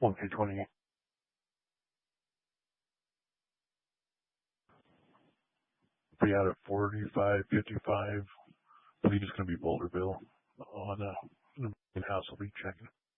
1K20. Be out at 45, 55. I believe it's going to be Boulderville on the house will be checking.